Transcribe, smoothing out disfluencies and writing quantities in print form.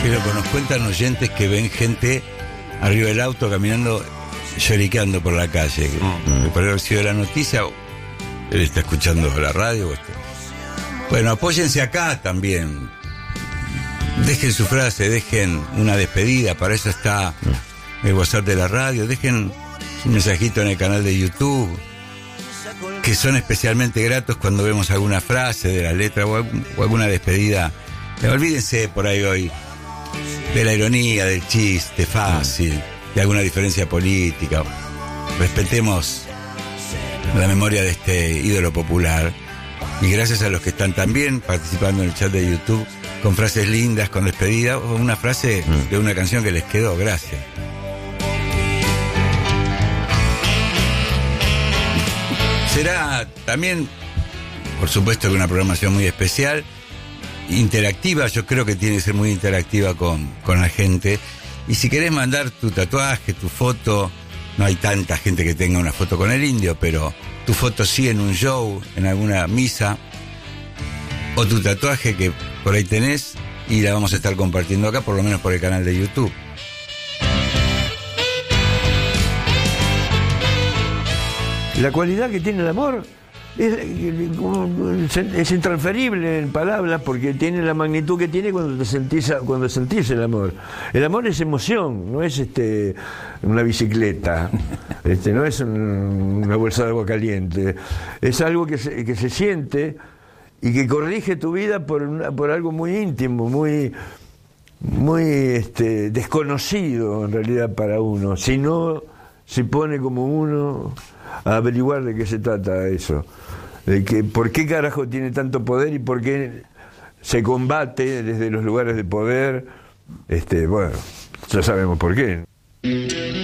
Qué loco, nos cuentan oyentes que ven gente arriba del auto caminando, lloriqueando por la calle. Por haber sido la noticia, él está escuchando la radio. Bueno, apóyense acá también. Dejen su frase, dejen una despedida, para eso está el WhatsApp de la radio. Dejen un mensajito en el canal de YouTube, que son especialmente gratos cuando vemos alguna frase de la letra o alguna despedida. Olvídense por ahí hoy de la ironía, del chiste fácil, de alguna diferencia política. Respetemos la memoria de este ídolo popular. Y gracias a los que están también participando en el chat de YouTube con frases lindas, con despedida, o una frase de una canción que les quedó. Gracias. Será también, por supuesto, que una programación muy especial, interactiva. Yo creo que tiene que ser muy interactiva con la gente. Y si querés mandar tu tatuaje, tu foto, no hay tanta gente que tenga una foto con el indio, pero tu foto sí en un show, en alguna misa, o tu tatuaje que por ahí tenés, y la vamos a estar compartiendo acá, por lo menos por el canal de YouTube. La cualidad que tiene el amor es intransferible en palabras, porque tiene la magnitud que tiene cuando sentís el amor. El amor es emoción, no es una bicicleta, no es una bolsa de agua caliente. Es algo que se siente y que corrige tu vida por algo muy íntimo, muy desconocido en realidad para uno. Si no se pone como uno a averiguar de qué se trata eso, de que por qué carajo tiene tanto poder y por qué se combate desde los lugares de poder. Bueno, ya sabemos por qué.